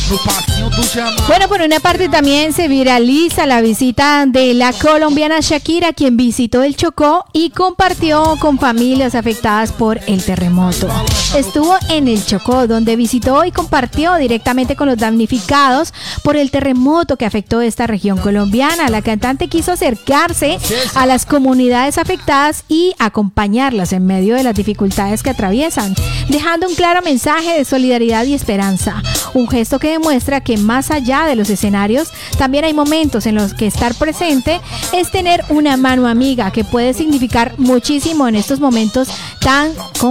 Bueno, por una parte también se viraliza la visita de la colombiana Shakira, quien visitó el Chocó y compartió con familias afectadas por el terremoto. Estuvo en el Chocó, donde visitó y compartió directamente con los damnificados por el terremoto que afectó esta región colombiana. La cantante quiso acercarse a las comunidades afectadas y acompañarlas en medio de las dificultades que atraviesan, dejando un claro mensaje de solidaridad y esperanza. Un gesto que demuestra que más allá de los escenarios, también hay momentos en los que estar presente es tener una mano amiga que puede significar muchísimo en estos momentos tan